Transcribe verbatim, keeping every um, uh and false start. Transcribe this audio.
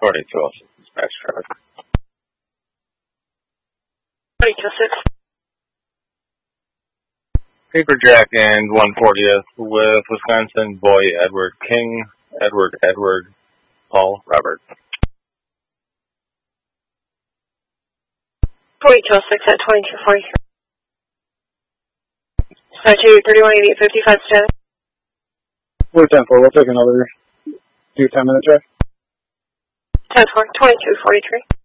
forty-two oh six, dispatch traffic. forty-two oh six. Paper Jack and one fortieth with Wisconsin Boy Edward King, Edward Edward, Paul Robert. forty-two oh six at twenty-two forty-three. Statute thirty-one eighty-eight fifty-five status. We're ten four, we'll take another two ten minute check. ten four, twenty-two forty-three.